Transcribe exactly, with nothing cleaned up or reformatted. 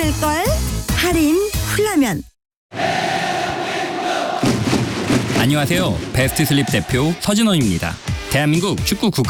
쓸걸? 할인 훌라면. 안녕하세요. 베스트 슬립 대표 서진원입니다. 대한민국 축구 국가